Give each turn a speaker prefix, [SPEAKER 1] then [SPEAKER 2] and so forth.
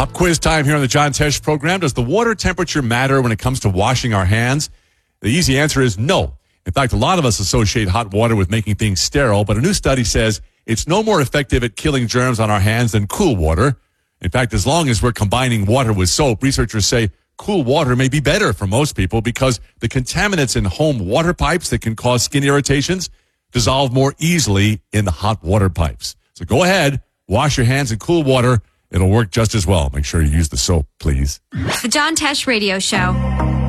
[SPEAKER 1] Pop quiz time here on the John Tesh program. Does the water temperature matter when it comes to washing our hands? The easy answer is no. In fact, a lot of us associate hot water with making things sterile, but a new study says it's no more effective at killing germs on our hands than cool water. In fact, as long as we're combining water with soap, researchers say cool water may be better for most people because the contaminants in home water pipes that can cause skin irritations dissolve more easily in the hot water pipes. So go ahead, wash your hands in cool water. It'll work just as well. Make sure you use the soap, please.
[SPEAKER 2] The John Tesh Radio Show.